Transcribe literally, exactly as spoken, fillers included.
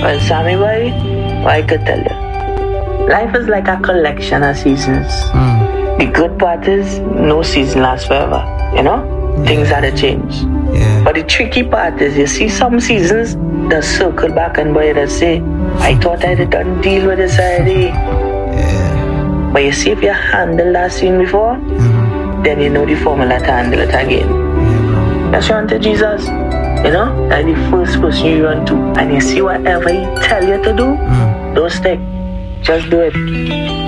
Well, Sammy boy, what I could tell you. Life is like a collection of seasons. Mm. The good part is no season lasts forever. You know? Yeah. Things had to change. Yeah. But the tricky part is you see some seasons that circle back and boy that say, I thought I had done deal with this already. Yeah. But you see if you handled that scene before, mm-hmm. then you know the formula to handle it again. Yeah, that's run to Jesus. You know, that's the first person you run to. And you see whatever he tell you to do, mm. don't stick. Just do it.